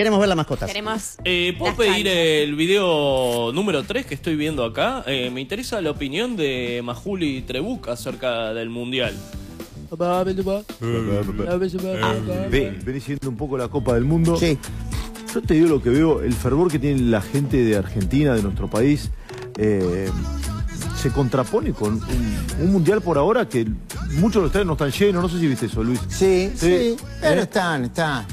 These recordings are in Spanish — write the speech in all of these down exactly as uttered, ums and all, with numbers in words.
Queremos ver las mascotas. Queremos Eh, ¿Puedo las pedir canchas. el video número tres que estoy viendo acá? Eh, me interesa la opinión de Majuli Trebuch acerca del Mundial. Ven, ven siendo un poco la Copa del Mundo. Sí. Yo te digo lo que veo, el fervor que tiene la gente de Argentina, de nuestro país, eh, se contrapone con un, un mundial por ahora que muchos de los estadios no están llenos. No sé si viste eso, Luis. Sí, sí, Sí. pero ¿Eh? están, están.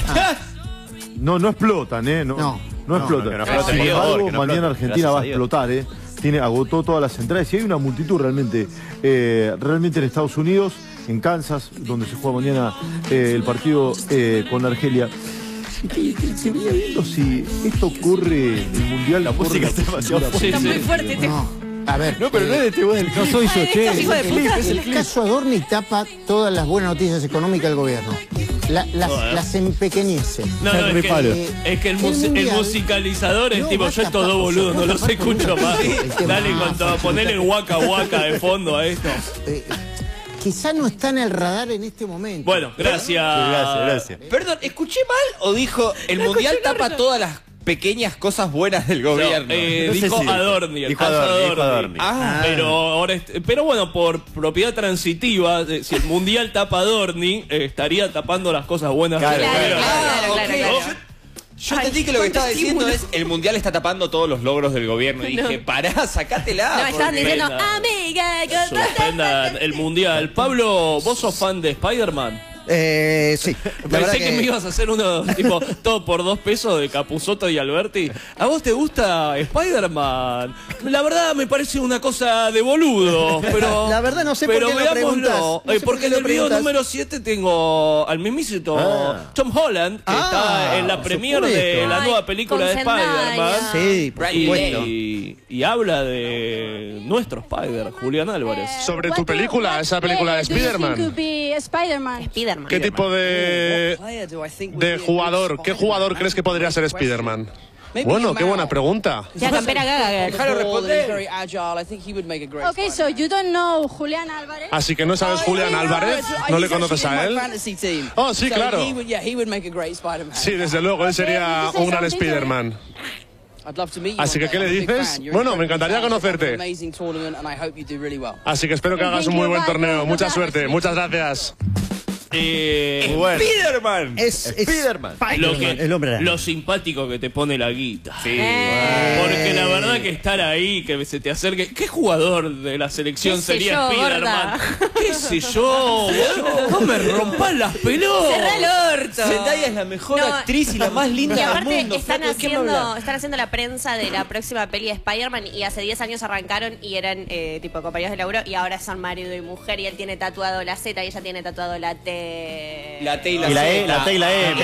No, no explotan, ¿eh? No, No, no, no, explotan. que no exploten, Sin por favor, embargo, que no mañana exploten. Argentina Gracias va a a Dios. explotar, ¿eh? Tiene, agotó todas las entradas y hay una multitud realmente, eh, realmente en Estados Unidos, en Kansas, donde se juega mañana eh, el partido eh, con Argelia. Y que- que se venía viendo si esto ocurre, el mundial. La ocurre música está demasiado la- fuerte. Está muy Sí, sí. fuerte este No, a ver. No, pero no es de este buen. No soy yo, Ay, che. estos hijos de El, puta. el- el caso Adorni tapa todas las buenas noticias económicas del gobierno. La- las, Joder. las empequeñece. No, no, es Reparo. que, es que el, El mus- el mundial musicalizador es no tipo, va yo a estos tapar, dos boludos no no los tapar escucho mucho más. el tema. Dale, con todo, ponele el waka waka de fondo a esto. Eh, quizá no está en el radar en este momento. Bueno, gracias. Gracias, gracias. Perdón, ¿escuché mal o dijo el mundial tapa todas las pequeñas cosas buenas del No, gobierno? eh, No sé dijo si- Adorni, el dijo caso Adorni, dijo Adorni. Adorni. Ah. Pero, ahora est- pero bueno, por propiedad transitiva, eh, si el mundial tapa a Adorni, eh, estaría tapando las cosas buenas. Claro, del Claro, gobierno. claro, ok. claro, claro. Yo Ay, entendí que lo que cuánto estaba diciendo estímulo. es el mundial está tapando todos los logros del gobierno. Y No. dije, pará, sacátela. No, estaban porque- diciendo, Venga. amiga, Suspendan el mundial. Pablo, ¿vos sos fan de Spider-Man? Eh, sí. La verdad Pensé que... me ibas a hacer uno tipo todo por dos pesos de Capusotto y Alberti. ¿A vos te gusta Spider-Man? La verdad me parece una cosa de boludo, pero La verdad no sé por pero qué lo veámoslo. preguntas. No Eh, sé por porque qué en lo el video preguntas. número siete tengo al mismísimo Ah. Tom Holland, que Ah, está en la por premiere de supuesto. la Ay, nueva película de con Zendaya. Spider-Man. Sí, por Right. supuesto. Y, y habla de nuestro Spider, Julián Álvarez. Sobre tu película, esa película de Spider-Man. Spider-Man. Spider-Man. ¿Qué tipo de, de jugador, qué jugador crees que podría ser Spider-Man? Bueno, qué buena pregunta. Ya, campera gaga. Déjalo responder. Okay, so you don't know Julián Álvarez? Así que no sabes Julián Álvarez, no le conoces a él. Oh, sí, claro. Sí, desde luego, él sería un gran Spider-Man. Así que, ¿qué le dices? Bueno, me encantaría conocerte. Así que espero que hagas un muy buen torneo. Mucha suerte, muchas gracias. Eh, Muy bueno. Spider-Man. Es, es Spider-Man. lo, que, el hombre araña. lo simpático que te pone la guita. Sí. Eh. Porque la verdad que estar ahí, que se te acerque. ¿Qué jugador de la selección ¿Qué sé sería yo, Spider-Man? gorda? ¿Qué sé yo? No me rompas las pelotas. Cerrá el orto. Zendaya es la mejor No, actriz y la más linda Y del aparte mundo. están Flaco, ¿de qué me haciendo, hablas? están haciendo la prensa de la próxima peli de Spider-Man y hace diez años arrancaron y eran eh, tipo compañeros de laburo y ahora son marido y mujer y él tiene tatuado la Z y ella tiene tatuado la T. La T y la Y la E, Z. la T y la M.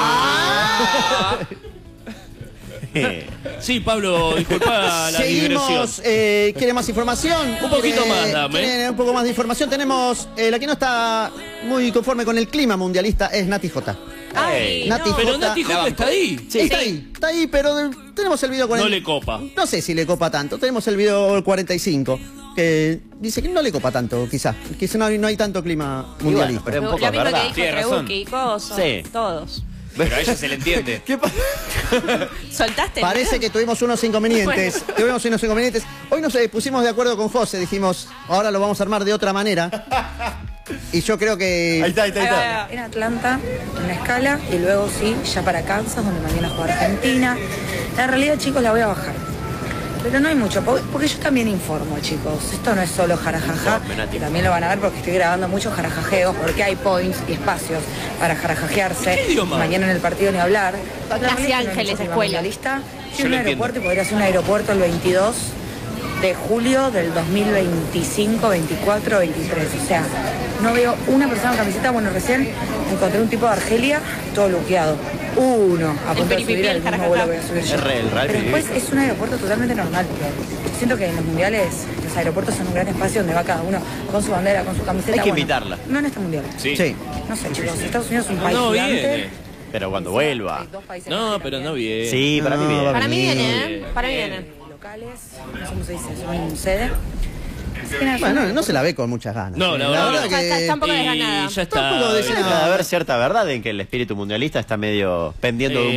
Sí, Pablo, disculpa la digresión. Seguimos, eh, ¿quiere más información? Un poquito ¿Quiere- más, dame. quiere un poco más de información? Tenemos, eh, la que no está muy conforme con el clima mundialista es Nati J. Ay, Nati no. Pero Jota. Nati Jota está ahí. Sí, está ahí, está ahí, pero de- tenemos el video No cuarenta. le copa. No sé si le copa tanto. Tenemos el video cuarenta y cinco que dice que no le copa tanto, quizás. Quizás no hay, no hay tanto clima mundialista. pero es un Lo poco mismo que verdad. dijo Tiene razón. Trebucchi, Coso, Sí. todos. Pero a ella se le entiende. ¿Qué pasa? ¿Soltaste? Parece que tuvimos unos inconvenientes. Tuvimos unos inconvenientes. Hoy nos eh, pusimos de acuerdo con José. Dijimos, ahora lo vamos a armar de otra manera. Y yo creo que... Ahí está, ahí está, ahí Ahí va, está. ahí va. En Atlanta, en una escala, y luego sí, ya para Kansas, donde mañana juega Argentina. La realidad, chicos, la voy a bajar. Pero no hay mucho, porque porque yo también informo, chicos. Esto no es solo jarajaja, Informe, Nati. y también lo van a ver porque estoy grabando muchos jarajajeos, porque hay points y espacios para jarajajearse. ¿Qué idioma? Mañana en el partido ni hablar. La realidad es que no hay Ángeles, mucho clima escuela. mundialista. Yo Sí, un lo aeropuerto, y podría ser un aeropuerto el veintidós de julio del dos mil veinticinco, veinticuatro, veintitrés. O sea, no veo una persona con camiseta. Bueno, recién encontré un tipo de Argelia todo luqueado. Uno, a punto de piripipi, subir el al mismo jarajaja. vuelo que voy a subir yo. Es re- el real Pero después piripipi. es un aeropuerto totalmente normal. Siento que en los mundiales los aeropuertos son un gran espacio donde va cada uno con su bandera, con su camiseta. Hay que Bueno, invitarla. No en este mundial. Sí. Sí. No sé, chicos. Estados Unidos es un país No gigante. viene. Pero cuando vuelva. Hay dos países No, que pero no también viene. Sí, para mí No, bien. Para mí Bien. viene, ¿eh? Para mí viene. locales, no sé cómo se dice, son sede. Así que nada, Bueno, yo- no se la ve con muchas ganas. No, la verdad Ya está, está un poco Y desganada. ya Tampoco está. dice Debe nada. haber cierta verdad en que el espíritu mundialista está medio pendiendo de un